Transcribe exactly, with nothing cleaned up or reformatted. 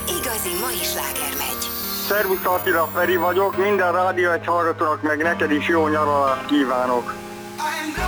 igazi mai sláger megy. Szervusz Attila, Feri vagyok, minden Rádió egy hallgatónak meg neked is jó nyaralást kívánok.